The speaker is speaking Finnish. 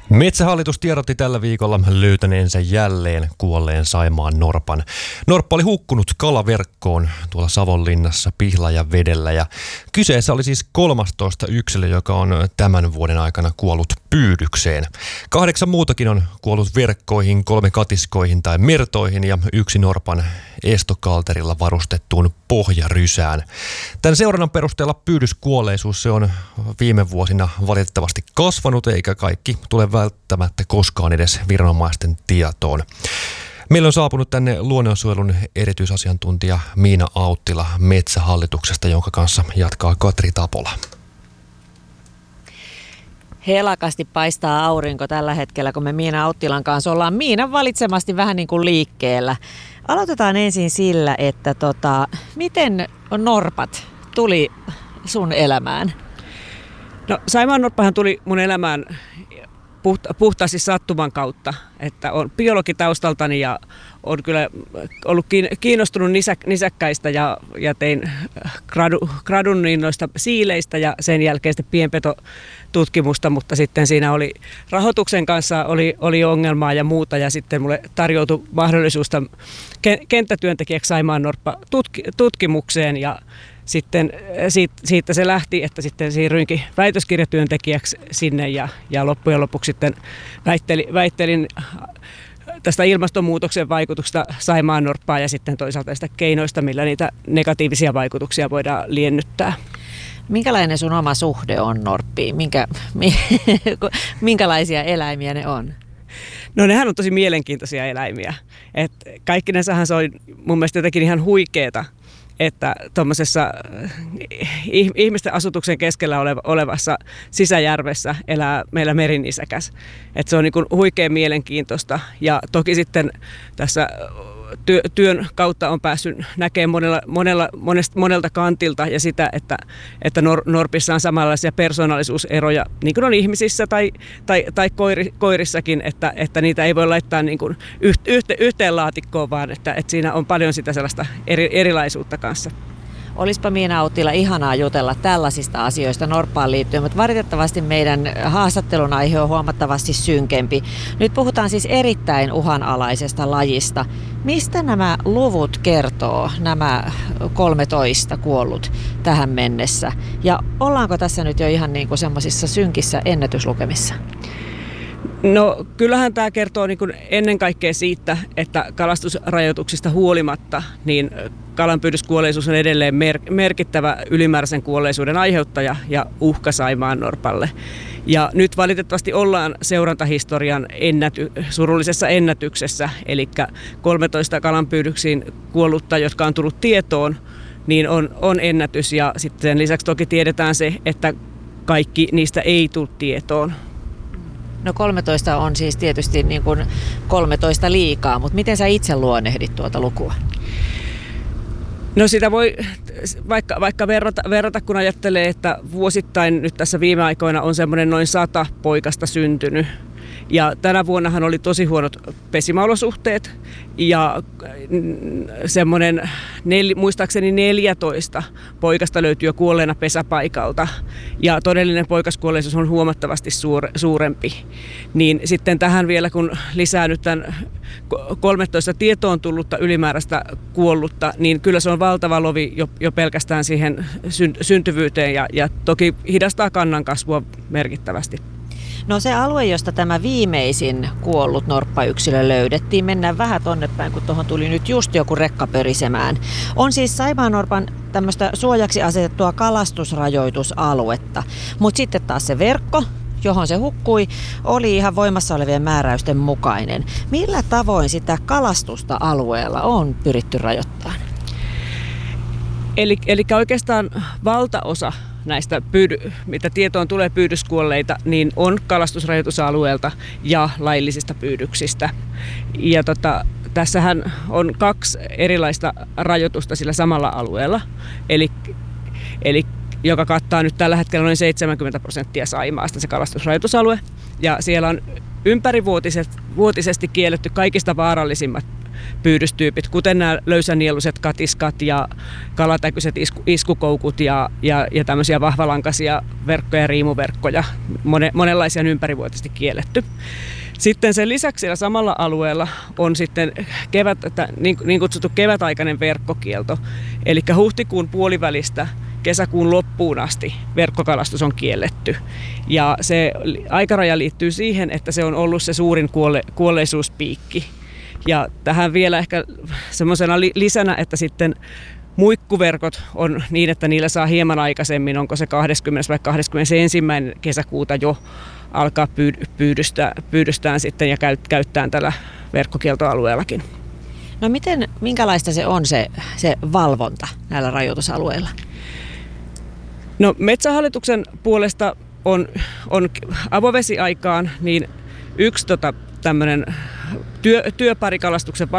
Metsähallitus tiedotti tällä viikolla löytäneensä jälleen kuolleen Saimaan norpan. Norppa oli hukkunut kalaverkkoon tuolla Savonlinnassa Pihlajavedellä ja kyseessä oli siis 13 yksilö, joka on tämän vuoden aikana kuollut pyydykseen. 8 muutakin on kuollut verkkoihin, 3 katiskoihin tai mertoihin ja 1 norpan estokalterilla varustettuun pohjarysään. Tämän seurannan perusteella pyydyskuolleisuus se on viime vuosina valitettavasti kasvanut, eikä kaikki tule välttämättä koskaan edes viranomaisten tietoon. Meillä on saapunut tänne luonnonsuojelun erityisasiantuntija Miina Auttila Metsähallituksesta, jonka kanssa jatkaa Katri Tapola. Helakasti paistaa aurinko tällä hetkellä, kun me Miina Auttilan kanssa ollaan Miinan valitsemasti vähän niin kuin liikkeellä. Aloitetaan ensin sillä, että miten norpat tuli sun elämään? No, Saimaan norppahan tuli mun elämään puhtaasti sattuman kautta, että on biologitaustaltani ja olen kyllä ollut kiinnostunut nisäkkäistä ja tein gradun niin noista siileistä ja sen jälkeen sitten pienpetotutkimusta, mutta sitten siinä oli rahoituksen kanssa oli ongelmaa ja muuta ja sitten mulle tarjoutui mahdollisuus kenttätyöntekijäksi Saimaan norppa tutkimukseen ja sitten siitä se lähti, että sitten siirryinkin väitöskirjatyöntekijäksi sinne ja loppujen lopuksi sitten väittelin tästä ilmastonmuutoksen vaikutuksesta saimaannorppaan ja sitten toisaalta sitä keinoista, millä niitä negatiivisia vaikutuksia voidaan liennyttää. Minkälainen sun oma suhde on norppiin? Minkälaisia eläimiä ne on? No nehän on tosi mielenkiintoisia eläimiä. Kaikkinensahan se on mun mielestä jotenkin ihan huikeeta, että tuommoisessa ihmisten asutuksen keskellä olevassa sisäjärvessä elää meillä merinisäkäs. Että se on niin kuin huikean mielenkiintoista ja toki sitten tässä työn kautta on päässyt näkemään monelta kantilta ja sitä, että norpissa on samanlaisia persoonallisuuseroja, niin kuin on ihmisissä tai koirissakin, että niitä ei voi laittaa niin kuin yhteen laatikkoon, vaan että siinä on paljon sitä sellaista erilaisuutta kanssa. Olispa Miina Auttila ihanaa jutella tällaisista asioista norppaan liittyen, mutta valitettavasti meidän haastattelun aihe on huomattavasti synkempi. Nyt puhutaan siis erittäin uhanalaisesta lajista. Mistä nämä luvut kertoo, nämä 13 kuollut tähän mennessä? Ja ollaanko tässä nyt jo ihan niin kuin semmoisissa synkissä ennätyslukemissa? No kyllähän tämä kertoo niin kuin ennen kaikkea siitä, että kalastusrajoituksista huolimatta niin kalanpyydyskuolleisuus on edelleen merkittävä ylimääräisen kuolleisuuden aiheuttaja ja uhka saimaannorpalle. Ja nyt valitettavasti ollaan seurantahistorian surullisessa ennätyksessä, eli 13 kalanpyydyksiin kuollutta, jotka on tullut tietoon, niin on ennätys ja sitten sen lisäksi toki tiedetään se, että kaikki niistä ei tule tietoon. No 13 on siis tietysti niin kuin 13 liikaa, mutta miten sä itse luonnehdit tuota lukua? No sitä voi vaikka verrata, kun ajattelee, että vuosittain nyt tässä viime aikoina on semmoinen noin 100 poikasta syntynyt. Ja tänä vuonnahan oli tosi huonot pesimäolosuhteet ja semmoinen muistaakseni 14 poikasta löytyy jo kuolleena pesäpaikalta ja todellinen poikaskuolleisuus on huomattavasti suurempi. Niin sitten tähän vielä kun lisää nyt tämän 13 tietoon tullutta ylimääräistä kuollutta, niin kyllä se on valtava lovi jo pelkästään siihen syntyvyyteen ja toki hidastaa kannan kasvua merkittävästi. No se alue, josta tämä viimeisin kuollut norppayksilö löydettiin, mennään vähän tonne päin, kun tuohon tuli nyt just joku rekka pörisemään. On siis saimaannorpan tämmöistä suojaksi asetettua kalastusrajoitusaluetta, mutta sitten taas se verkko, johon se hukkui, oli ihan voimassa olevien määräysten mukainen. Millä tavoin sitä kalastusta alueella on pyritty rajoittamaan? Eli oikeastaan valtaosa näistä, mitä tietoon tulee pyydyskuolleita, niin on kalastusrajoitusalueelta ja laillisista pyydyksistä. Ja tässähän on 2 erilaista rajoitusta sillä samalla alueella. Eli joka kattaa nyt tällä hetkellä noin 70% Saimaasta se kalastusrajoitusalue. Ja siellä on ympärivuotisesti kielletty kaikista vaarallisimmat pyydystyypit, kuten nämä löysänieluiset katiskat ja kalatäkyiset iskukoukut ja tämmöisiä vahvalankaisia verkkoja ja riimuverkkoja. Monenlaisia on ympärivuotisesti kielletty. Sitten sen lisäksi siellä samalla alueella on sitten niin kutsuttu kevätaikainen verkkokielto, eli huhtikuun puolivälistä kesäkuun loppuun asti verkkokalastus on kielletty. Ja se aikaraja liittyy siihen, että se on ollut se suurin kuolleisuuspiikki. Ja tähän vielä ehkä semmoisena lisänä, että sitten muikkuverkot on niin, että niillä saa hieman aikaisemmin, onko se 20. vai 21. kesäkuuta jo alkaa pyydystään sitten ja käyttää tällä verkkokieltoalueellakin. No minkälaista se on se valvonta näillä rajoitusalueilla? No Metsähallituksen puolesta on avovesiaikaan niin yksi tämmöinen työparikalastuksen